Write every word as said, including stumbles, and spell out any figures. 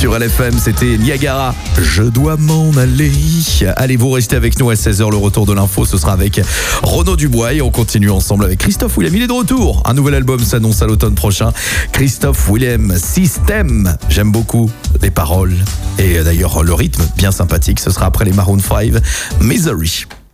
Sur L F M, c'était Niagara. Je dois m'en aller. Allez, vous restez avec nous à seize heures. Le retour de l'info, ce sera avec Renaud Dubois. Et on continue ensemble avec Christophe Willem. Il est de retour. Un nouvel album s'annonce à l'automne prochain. Christophe Willem, System. J'aime beaucoup les paroles. Et d'ailleurs, le rythme, bien sympathique. Ce sera après les Maroon five, Misery.